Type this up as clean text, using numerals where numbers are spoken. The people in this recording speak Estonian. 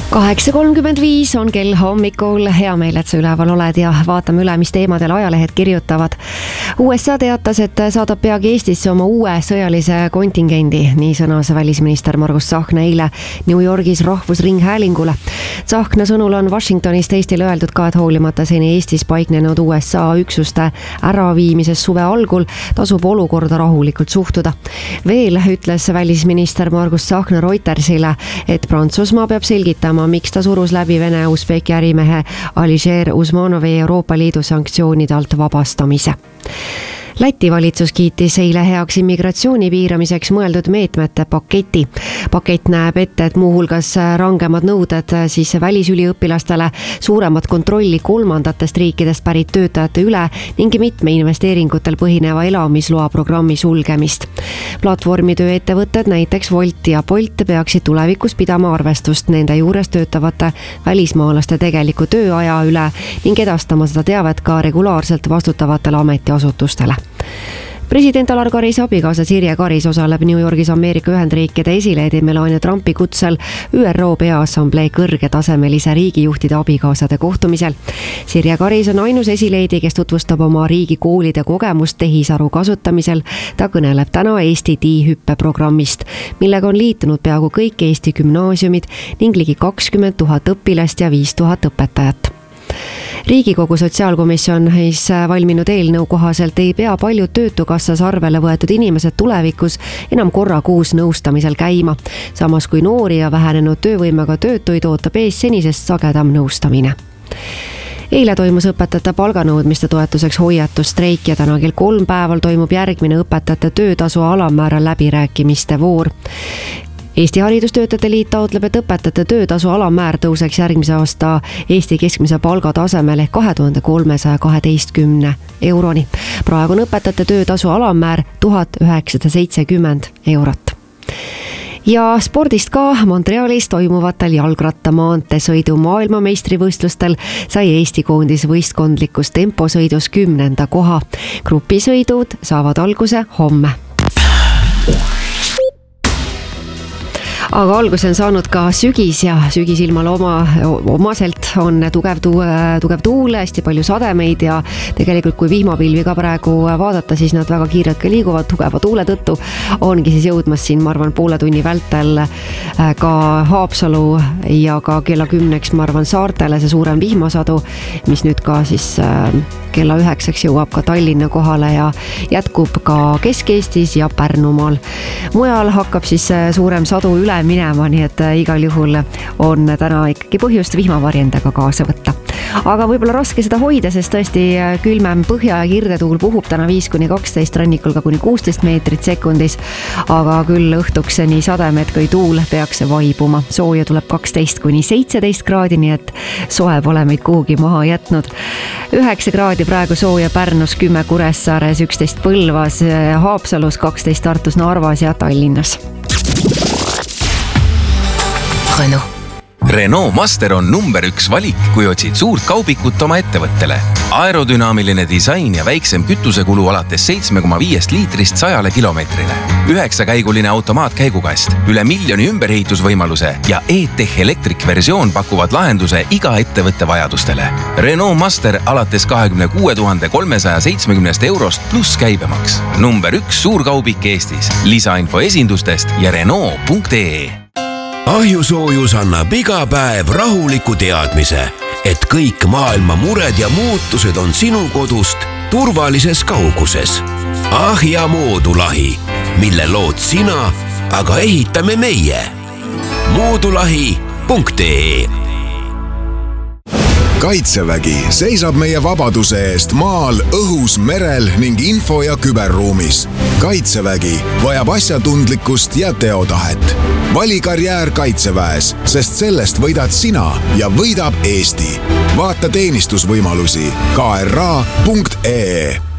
8:35 on kell hommikul, hea meel, et sa üleval oled ja vaatame üle, mis teemadel ajalehed kirjutavad. USA teatas, et saadab peagi Eestisse oma uue sõjalise kontingendi, nii sõnas välisminister Margus Tsahkna eile New Yorgis Rahvusringhäälingule. Tsahkna sõnul on Washingtonist Eestile öeldud ka, et hoolimata seni Eestis paiknenud USA üksuste äraviimises suve algul tasub olukorda rahulikult suhtuda. Veel ütles välisminister Margus Tsahkna Reutersile, et Prantsusmaa peab selgitama, miks ta surus läbi Vene-Usbeki ärimehe Aližer Usmanovi Euroopa Liidu sanktsioonide alt vabastamise. Läti valitsus kiitis eile heaks immigratsiooni piiramiseks mõeldud meetmete paketi. Pakett näeb ette, et muuhulgas rangemad nõuded siis välisüliõpilastele, suuremat kontrolli kolmandatest riikidest pärit töötajate üle ning mitme investeeringutel põhineva elamisloa programmi sulgemist. Platvormitöö ettevõtted, näiteks Wolt ja Bolt, peaksid tulevikus pidama arvestust nende juures töötavate välismaalaste tegeliku tööaja üle ning edastama seda teavet ka regulaarselt vastutavatele ametiasutustele. President Alar Karise abikaasa Sirje Karis osaleb New Yorgis Ameerika Ühendriikide esileedi Melania Trumpi kutsel ÜRO Peaassamblee kõrgetasemelise riigijuhtide abikaasade kohtumisel. Sirje Karis on ainus esileedi, kes tutvustab oma riigi koolide kogemust tehisaru kasutamisel. Ta kõneleb täna Eesti tiihüppeprogrammist, millega on liitunud peaaegu kõik Eesti gümnaasiumid ning ligi 20 000 õpilast ja 5000 õpetajat. Riigikogu sotsiaalkomisjon valminud eelnõu kohaselt ei pea paljud töötukassas arvele võetud inimesed tulevikus enam korra kuus nõustamisel käima. Samas kui noori ja vähenenud töövõimega töötuid ootab ees senisest sagedam nõustamine. Eile toimus õpetajate palganõudmiste toetuseks hoiatusstreik ja täna kell 3 päeval toimub järgmine õpetajate töötasu alammäära läbirääkimiste voor. Eesti Haridustöötajate Liit taotleb, et õpetajate töötasu alammäär tõuseks järgmise aasta Eesti keskmise palga tasemel ehk 2312 euroni. Praegu on õpetajate töötasu alammäär 1970 eurot. Ja spordist ka. Montrealis toimuvatel jalgrattamaanteesõidu maailmameistrivõistlustel sai Eesti koondis võistkondlikus temposõidus 10. koha. Grupisõidud saavad alguse homme. Aga alguse on saanud ka sügis ja sügisilmal omaselt on tugev tuul, hästi palju sademeid ja tegelikult kui vihmapilvi ka praegu vaadata, siis nad väga kiirelt ka liiguvad tugeva tuule tõttu. Ongi siis jõudmas siin, ma arvan, poole tunni vältel ka Haapsalu ja ka kella 10, ma arvan, saartele see suurem vihmasadu, mis nüüd ka siis kella 9 jõuab ka Tallinna kohale ja jätkub ka Kesk-Eestis ja Pärnumaal. Mujal hakkab siis suurem sadu üle minema, nii et igal juhul on täna ikkagi põhjust vihmavarjendega kaasa võtta. Aga võib-olla raske seda hoida, sest tõesti külmem põhja- ja kirdetuul puhub täna 5-12, rannikul ka kuni 16 meetrit sekundis, aga küll õhtuks nii sademed kui tuul peaks vaibuma. Sooja tuleb 12-17 kraadi, nii et soe pole meid kuhugi maha jätnud. 9 kraadi praegu sooja Pärnus, 10 Kuressaares, 11 Põlvas, Haapsalus, 12 Tartus, Narvas ja Tallinnas. Renault Master on number 1 valik, kui otsid suurt kaubikut oma ettevõttele. Aerodünaamiline disain ja väiksem kütusekulu alates 7,5 liitrist 100 kilomeetrile. 9-käiguline automaatkäigukast, üle 1 miljoni ümberehitusvõimaluse ja E-Tech Electric versioon pakuvad lahenduse iga ettevõtte vajadustele. Renault Master alates 26 370 eurost pluss käibemaks. Number 1 suurkaubik Eestis. Lisainfo esindustest ja Renault.ee. Ahjusoojus annab iga päev rahuliku teadmise, et kõik maailma mured ja muutused on sinu kodust turvalises kauguses. Ahja moodulahi, mille lood sina, aga ehitame meie. Moodulahi.ee. Kaitsevägi seisab meie vabaduse eest maal, õhus, merel ning info- ja küberruumis. Kaitsevägi vajab asjatundlikkust ja teotahet. Vali karjäär Kaitseväes, sest sellest võidad sina ja võidab Eesti. Vaata teenistusvõimalusi kra.ee.